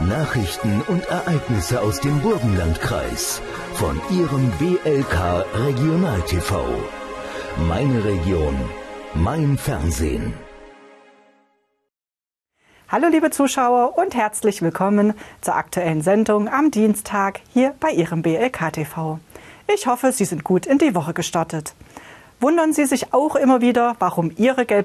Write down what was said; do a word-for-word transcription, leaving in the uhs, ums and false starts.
Nachrichten und Ereignisse aus dem Burgenlandkreis von Ihrem B L K Regional T V. Meine Region, mein Fernsehen. Hallo liebe Zuschauer und herzlich willkommen zur aktuellen Sendung am Dienstag hier bei Ihrem B L K T V. Ich hoffe, Sie sind gut in die Woche gestartet. Wundern Sie sich auch immer wieder, warum Ihre gelb